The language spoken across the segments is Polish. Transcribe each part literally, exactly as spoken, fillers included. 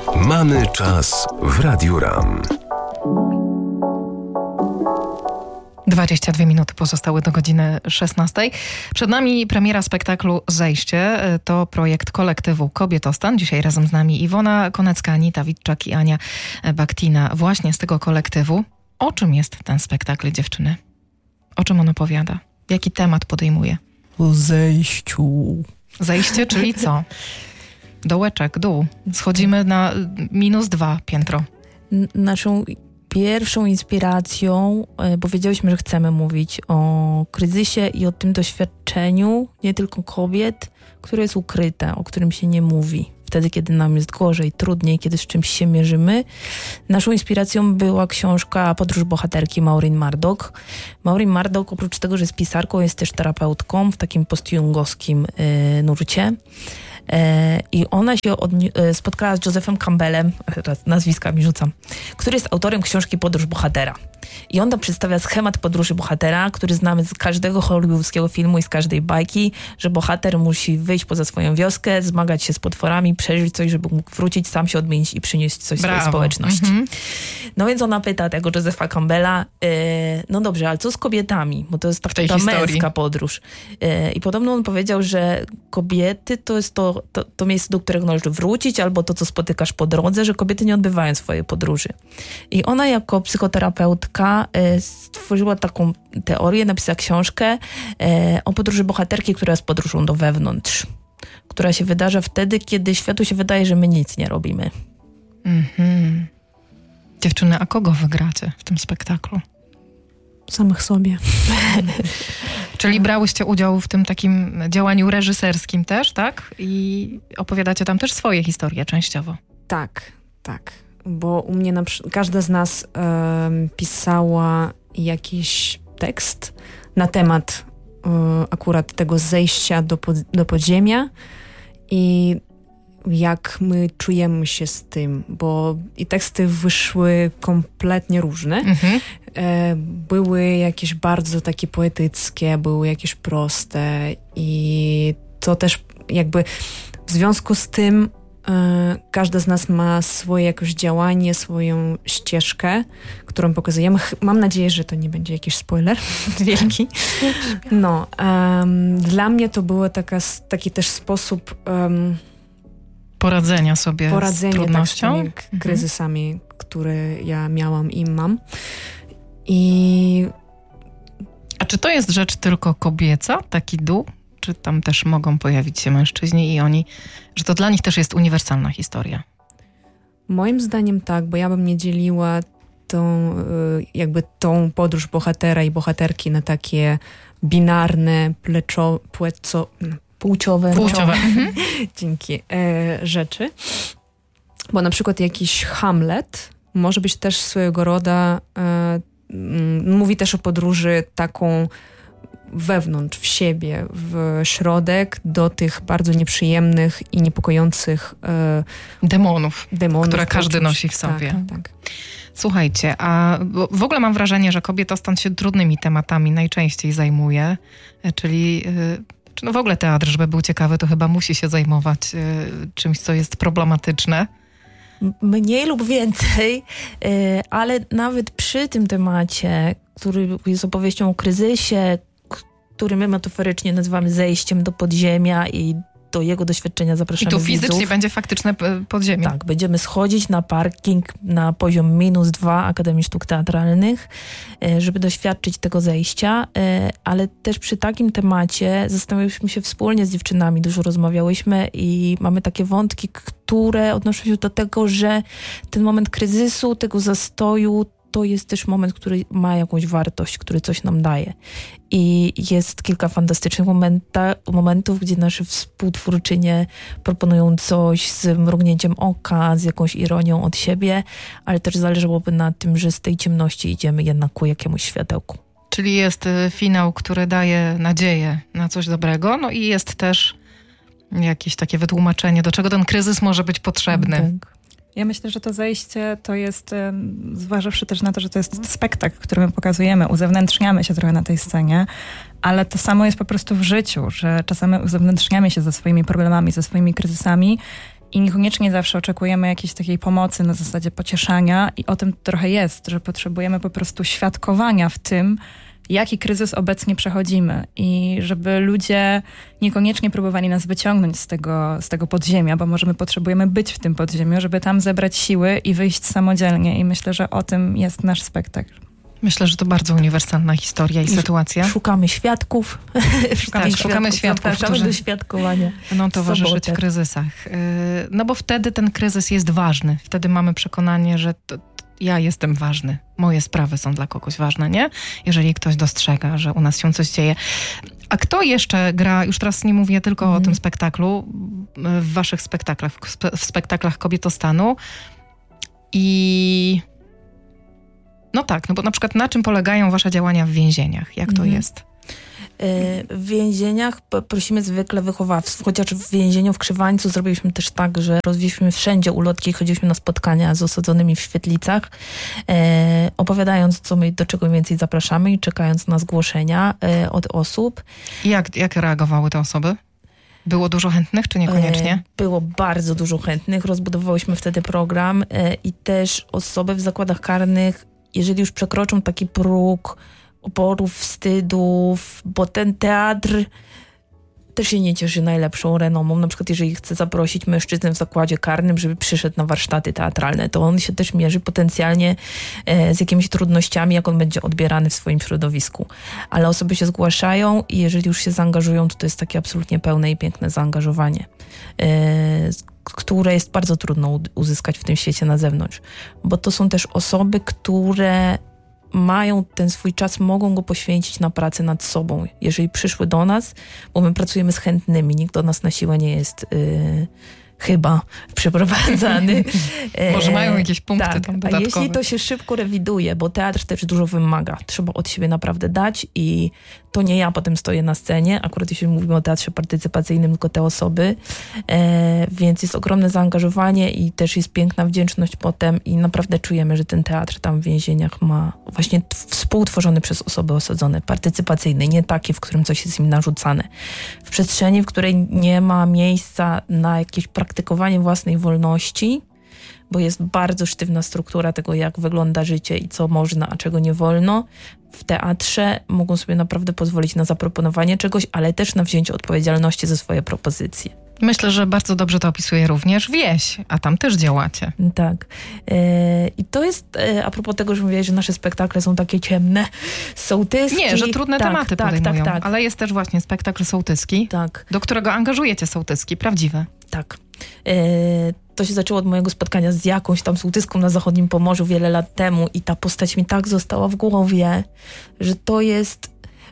Mamy czas w Radiu RAM. dwadzieścia dwie minuty pozostały do godziny szesnastej. Przed nami premiera spektaklu Zejście. To projekt kolektywu Kobietostan. Dzisiaj razem z nami Iwona Konecka, Anita Witczak i Ania Baktina. Właśnie z tego kolektywu. O czym jest ten spektakl, dziewczyny? O czym on opowiada? Jaki temat podejmuje? O zejściu. Zejście, czyli co? Dołeczek, dół. Schodzimy na minus dwa piętro. N- naszą pierwszą inspiracją, bo wiedzieliśmy, że chcemy mówić o kryzysie i o tym doświadczeniu nie tylko kobiet, które jest ukryte, o którym się nie mówi. Wtedy, kiedy nam jest gorzej, trudniej, kiedy z czymś się mierzymy. Naszą inspiracją była książka Podróż bohaterki Maureen Murdoch. Maureen Murdoch, oprócz tego, że jest pisarką, jest też terapeutką w takim postjungowskim yy, nurcie. I ona się odni- spotkała z Josephem Campbellem, teraz nazwiska mi rzucam, który jest autorem książki Podróż bohatera. I on tam przedstawia schemat podróży bohatera, który znamy z każdego hollywoodzkiego filmu i z każdej bajki, że bohater musi wyjść poza swoją wioskę, zmagać się z potworami, przeżyć coś, żeby mógł wrócić, sam się odmienić i przynieść coś Brawo. swojej społeczności. Mhm. No więc ona pyta tego Josepha Campbella, yy, no dobrze, ale co z kobietami? Bo to jest taka ta męska podróż. Yy, I podobno on powiedział, że kobiety to jest to, to, to miejsce, do którego należy wrócić, albo to, co spotykasz po drodze, że kobiety nie odbywają swojej podróży. I ona jako psychoterapeutka yy, stworzyła taką teorię, napisała książkę yy, o podróży bohaterki, która jest podróżą do wewnątrz, która się wydarza wtedy, kiedy światu się wydaje, że my nic nie robimy. Mhm. Dziewczyny, a kogo wygracie w tym spektaklu? Samych sobie. Czyli brałyście udział w tym takim działaniu reżyserskim też, tak? I opowiadacie tam też swoje historie częściowo. Tak, tak. Bo u mnie na przykład każda z nas um, pisała jakiś tekst na temat um, akurat tego zejścia do, pod, do podziemia i jak my czujemy się z tym, bo i teksty wyszły kompletnie różne. Mhm. E, były jakieś bardzo takie poetyckie, były jakieś proste i to też jakby w związku z tym e, każda z nas ma swoje jakoś działanie, swoją ścieżkę, którą pokazujemy. Mam nadzieję, że to nie będzie jakiś spoiler wielki. No, um, dla mnie to był taka, taki też sposób um, poradzenia sobie poradzenie, z trudnością. Tak, z tymi kryzysami, mhm. które ja miałam i mam. I... A czy to jest rzecz tylko kobieca, taki dół? Czy tam też mogą pojawić się mężczyźni i oni, że to dla nich też jest uniwersalna historia? Moim zdaniem tak, bo ja bym nie dzieliła tą, jakby tą podróż bohatera i bohaterki na takie binarne, pleczo, płeco, płciowe, płciowe. dzięki, e, rzeczy. Bo na przykład jakiś Hamlet może być też swojego rodzaju, e, m, mówi też o podróży taką wewnątrz, w siebie, w środek, do tych bardzo nieprzyjemnych i niepokojących e, demonów, demonów, które każdy nosi w sobie. Tak, tak. Słuchajcie, a w ogóle mam wrażenie, że Kobietostan się trudnymi tematami najczęściej zajmuje, czyli no w ogóle teatr, żeby był ciekawy, to chyba musi się zajmować czymś, co jest problematyczne. Mniej lub więcej, ale nawet przy tym temacie, który jest opowieścią o kryzysie, który my metaforycznie nazywamy zejściem do podziemia i do jego doświadczenia zapraszamy I tu fizycznie widzów. Będzie faktyczne podziemie. Tak, będziemy schodzić na parking na poziom minus dwa Akademii Sztuk Teatralnych, żeby doświadczyć tego zejścia, ale też przy takim temacie zastanawialiśmy się wspólnie z dziewczynami, dużo rozmawiałyśmy i mamy takie wątki, które odnoszą się do tego, że ten moment kryzysu, tego zastoju, to jest też moment, który ma jakąś wartość, który coś nam daje. I jest kilka fantastycznych momenta, momentów, gdzie nasze współtwórczynie proponują coś z mrugnięciem oka, z jakąś ironią od siebie, ale też zależałoby na tym, że z tej ciemności idziemy jednak ku jakiemuś światełku. Czyli jest finał, który daje nadzieję na coś dobrego, no i jest też jakieś takie wytłumaczenie, do czego ten kryzys może być potrzebny. Tak. Ja myślę, że to zejście to jest, zważywszy też na to, że to jest spektakl, który my pokazujemy, uzewnętrzniamy się trochę na tej scenie, ale to samo jest po prostu w życiu, że czasami uzewnętrzniamy się ze swoimi problemami, ze swoimi kryzysami i niekoniecznie zawsze oczekujemy jakiejś takiej pomocy na zasadzie pocieszania i o tym trochę jest, że potrzebujemy po prostu świadkowania w tym, jaki kryzys obecnie przechodzimy i żeby ludzie niekoniecznie próbowali nas wyciągnąć z tego, z tego podziemia, bo może my potrzebujemy być w tym podziemiu, żeby tam zebrać siły i wyjść samodzielnie i myślę, że o tym jest nasz spektakl. Myślę, że to bardzo uniwersalna historia i sytuacja. Szukamy świadków. Szukamy, tak, szukamy świadków, którzy do świadkowania będą towarzyszyć w kryzysach. No bo wtedy ten kryzys jest ważny. Wtedy mamy przekonanie, że to, ja jestem ważny. Moje sprawy są dla kogoś ważne, nie? Jeżeli ktoś dostrzega, że u nas się coś dzieje. A kto jeszcze gra, już teraz nie mówię tylko mm. o tym spektaklu, w waszych spektaklach, w spektaklach Kobietostanu i... No tak, no bo na przykład na czym polegają wasze działania w więzieniach? Jak to mm. jest? W więzieniach prosimy zwykle wychowawców, chociaż w więzieniu w Krzywańcu zrobiliśmy też tak, że rozwieźliśmy wszędzie ulotki i chodziliśmy na spotkania z osadzonymi w świetlicach, e, opowiadając, co my, do czego więcej zapraszamy i czekając na zgłoszenia e, od osób. I jak, jak reagowały te osoby? Było dużo chętnych, czy niekoniecznie? Było bardzo dużo chętnych. Rozbudowałyśmy wtedy program e, i też osoby w zakładach karnych, jeżeli już przekroczą taki próg oporów, wstydów, bo ten teatr też się nie cieszy najlepszą renomą. Na przykład jeżeli chce zaprosić mężczyznę w zakładzie karnym, żeby przyszedł na warsztaty teatralne, to on się też mierzy potencjalnie e, z jakimiś trudnościami, jak on będzie odbierany w swoim środowisku. Ale osoby się zgłaszają i jeżeli już się zaangażują, to to jest takie absolutnie pełne i piękne zaangażowanie, e, które jest bardzo trudno uzyskać w tym świecie na zewnątrz. Bo to są też osoby, które mają ten swój czas, mogą go poświęcić na pracę nad sobą. Jeżeli przyszły do nas, bo my pracujemy z chętnymi, nikt do nas na siłę nie jest yy, chyba przyprowadzany. Może mają jakieś punkty tak, tam dodatkowe. A jeśli to się szybko rewiduje, bo teatr też dużo wymaga. Trzeba od siebie naprawdę dać i to nie ja potem stoję na scenie, akurat jeśli mówimy o teatrze partycypacyjnym, tylko te osoby, e, więc jest ogromne zaangażowanie i też jest piękna wdzięczność potem i naprawdę czujemy, że ten teatr tam w więzieniach ma właśnie t- współtworzony przez osoby osadzone, partycypacyjny, nie taki, w którym coś jest im narzucane. W przestrzeni, w której nie ma miejsca na jakieś praktykowanie własnej wolności, bo jest bardzo sztywna struktura tego, jak wygląda życie i co można, a czego nie wolno. W teatrze mogą sobie naprawdę pozwolić na zaproponowanie czegoś, ale też na wzięcie odpowiedzialności za swoje propozycje. Myślę, że bardzo dobrze to opisuje również wieś, a tam też działacie. Tak. E, I to jest, e, a propos tego, że mówiłeś, że nasze spektakle są takie ciemne, sołtyski. Nie, że trudne tak, tematy tak, podejmują, tak, tak. ale jest też właśnie spektakl sołtyski, tak. do którego angażujecie sołtyski, prawdziwe. Tak. E, to się zaczęło od mojego spotkania z jakąś tam sołtyską na zachodnim Pomorzu wiele lat temu i ta postać mi tak została w głowie, że to jest...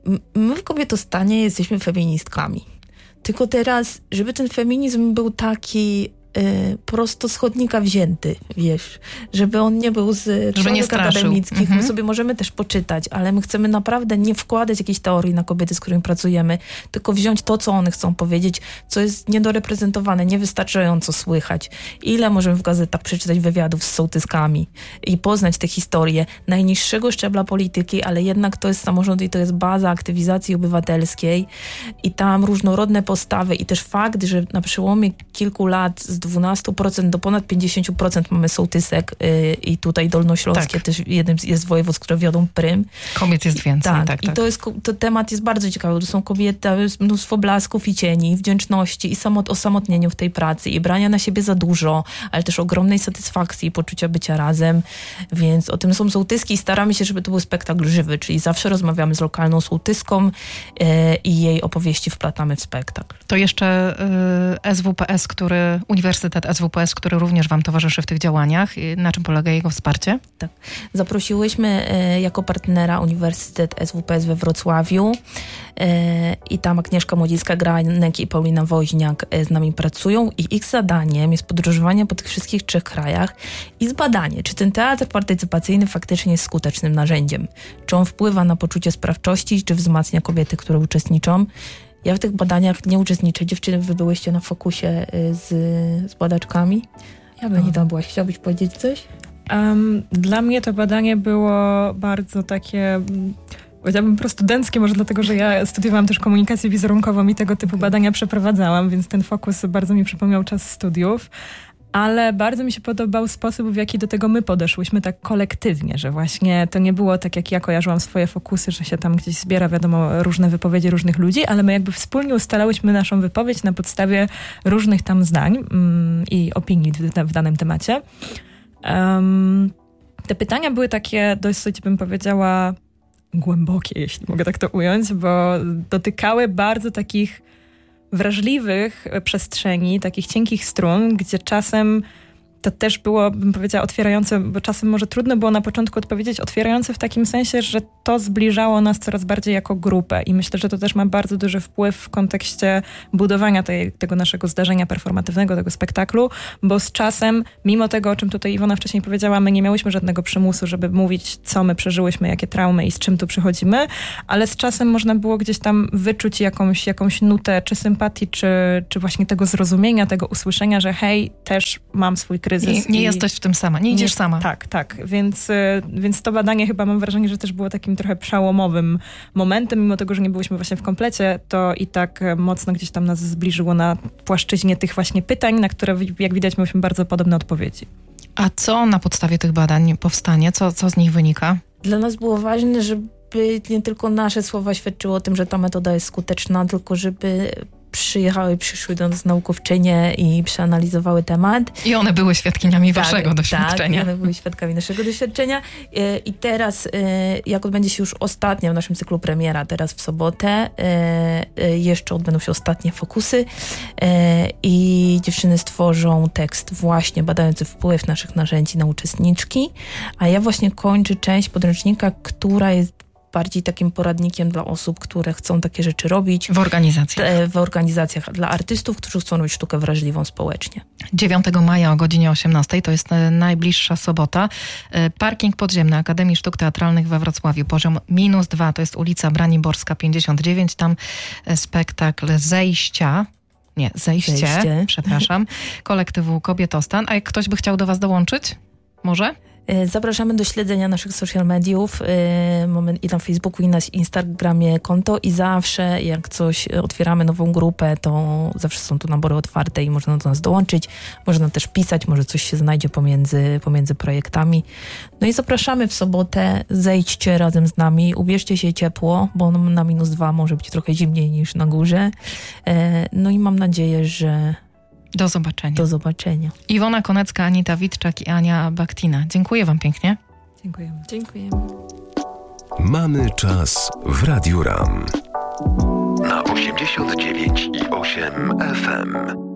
My w Kobietostanie jesteśmy feministkami. Tylko teraz, żeby ten feminizm był taki y, prosto z chodnika wzięty, wiesz, żeby on nie był z książek akademickich. Mhm. My sobie możemy też poczytać, ale my chcemy naprawdę nie wkładać jakiejś teorii na kobiety, z którymi pracujemy, tylko wziąć to, co one chcą powiedzieć, co jest niedoreprezentowane, niewystarczająco słychać. Ile możemy w gazetach przeczytać wywiadów z sołtyskami i poznać te historie najniższego szczebla polityki, ale jednak to jest samorząd i to jest baza aktywizacji obywatelskiej i tam różnorodne postawy i też fakt, że na przełomie kilku lat z dwunastu procent do ponad pięćdziesiąt procent mamy sołtysek yy, i tutaj dolnośląskie tak. też jednym z, jest województw, które wiodą prym. Kobiet jest więcej. Tak, tak, i tak. to, jest, to temat jest bardzo ciekawy. To są kobiety, mnóstwo blasków i cieni, wdzięczności i samot, osamotnieniu w tej pracy i brania na siebie za dużo, ale też ogromnej satysfakcji i poczucia bycia razem. Więc o tym są sołtyski i staramy się, żeby to był spektakl żywy, czyli zawsze rozmawiamy z lokalną sołtyską yy, i jej opowieści wplatamy w spektakl. To jeszcze yy, S W P S, który, Uniwersytet S W P S, który również wam towarzyszy w tych działaniach. Na czym polega jego wsparcie? Tak. Zaprosiłyśmy yy, jako partnera Uniwersytet S W P S we Wrocławiu yy, i tam Agnieszka Młodzińska-Granek i Paulina Woźniak yy, z nami pracują i ich zadaniem jest podróżowanie po tych wszystkich trzech krajach i zbadanie, czy ten teatr partycypacyjny faktycznie jest skutecznym narzędziem. Czy on wpływa na poczucie sprawczości, czy wzmacnia kobiety, które uczestniczą. Ja w tych badaniach nie uczestniczę. Dziewczyny, wy byłyście na fokusie z, z badaczkami. Ja bym nie tam byłaś. Chciałabyś powiedzieć coś? Um, dla mnie to badanie było bardzo takie powiedziałabym prostudenckie, może dlatego, że ja studiowałam też komunikację wizerunkową i tego typu badania przeprowadzałam, więc ten fokus bardzo mi przypomniał czas studiów. Ale bardzo mi się podobał sposób, w jaki do tego my podeszłyśmy tak kolektywnie, że właśnie to nie było tak, jak ja kojarzyłam swoje fokusy, że się tam gdzieś zbiera, wiadomo, różne wypowiedzi różnych ludzi, ale my jakby wspólnie ustalałyśmy naszą wypowiedź na podstawie różnych tam zdań mm, i opinii w, w danym temacie. Um, te pytania były takie dosyć, bym powiedziała, głębokie, jeśli mogę tak to ująć, bo dotykały bardzo takich wrażliwych przestrzeni, takich cienkich strun, gdzie czasem to też było, bym powiedziała, otwierające, bo czasem może trudno było na początku odpowiedzieć, otwierające w takim sensie, że to zbliżało nas coraz bardziej jako grupę i myślę, że to też ma bardzo duży wpływ w kontekście budowania tej, tego naszego zdarzenia performatywnego, tego spektaklu, bo z czasem, mimo tego, o czym tutaj Iwona wcześniej powiedziała, my nie miałyśmy żadnego przymusu, żeby mówić, co my przeżyłyśmy, jakie traumy i z czym tu przychodzimy, ale z czasem można było gdzieś tam wyczuć jakąś, jakąś nutę, czy sympatii, czy, czy właśnie tego zrozumienia, tego usłyszenia, że hej, też mam swój kryzys. Nie, nie i... jesteś w tym sama, nie idziesz nie, sama. Tak, tak. Więc, więc to badanie chyba mam wrażenie, że też było takim trochę przełomowym momentem, mimo tego, że nie byliśmy właśnie w komplecie, to i tak mocno gdzieś tam nas zbliżyło na płaszczyźnie tych właśnie pytań, na które, jak widać, mieliśmy bardzo podobne odpowiedzi. A co na podstawie tych badań powstanie? Co, co z nich wynika? Dla nas było ważne, żeby nie tylko nasze słowa świadczyły o tym, że ta metoda jest skuteczna, tylko żeby przyjechały, przyszły do nas naukowczynie i przeanalizowały temat. I one były świadkiniami tak, waszego doświadczenia. Tak, one były świadkami naszego doświadczenia. I teraz, jak odbędzie się już ostatnia w naszym cyklu premiera, teraz w sobotę, jeszcze odbędą się ostatnie fokusy i dziewczyny stworzą tekst właśnie badający wpływ naszych narzędzi na uczestniczki, a ja właśnie kończę część podręcznika, która jest bardziej takim poradnikiem dla osób, które chcą takie rzeczy robić. W organizacjach. W organizacjach dla artystów, którzy chcą robić sztukę wrażliwą społecznie. dziewiątego maja o godzinie osiemnastej, to jest najbliższa sobota. Parking podziemny Akademii Sztuk Teatralnych we Wrocławiu. Poziom minus dwa, to jest ulica Braniborska pięćdziesiąt dziewięć. Tam spektakl Zejścia. Nie, Zejście, Zejście. przepraszam. Kolektywu Kobietostan. A jak ktoś by chciał do was dołączyć? Może? Zapraszamy do śledzenia naszych social mediów yy, i na Facebooku, i na Instagramie konto i zawsze jak coś otwieramy nową grupę, to zawsze są tu nabory otwarte i można do nas dołączyć. Można też pisać, może coś się znajdzie pomiędzy, pomiędzy projektami. No i zapraszamy w sobotę, zejdźcie razem z nami, ubierzcie się ciepło, bo na minus dwa może być trochę zimniej niż na górze. Yy, no i mam nadzieję, że Do zobaczenia. Do zobaczenia. Iwona Konecka, Anita Witczak i Ania Baktina. Dziękuję wam pięknie. Dziękujemy. Dziękujemy. Mamy czas w Radiu RAM. Na osiemdziesiąt dziewięć i osiem F M.